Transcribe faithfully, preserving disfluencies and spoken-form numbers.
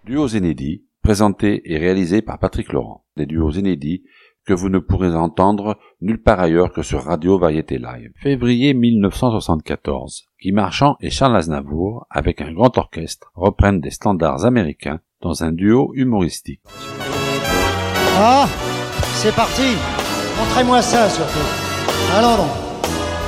Duos inédits, présentés et réalisés par Patrick Laurent. Des duos inédits que vous ne pourrez entendre nulle part ailleurs que sur Radio Variété Live. Février mille neuf cent soixante-quatorze. Guy Marchand et Charles Aznavour, avec un grand orchestre, reprennent des standards américains dans un duo humoristique. Ah, c'est parti. Montrez-moi ça surtout. Allons donc.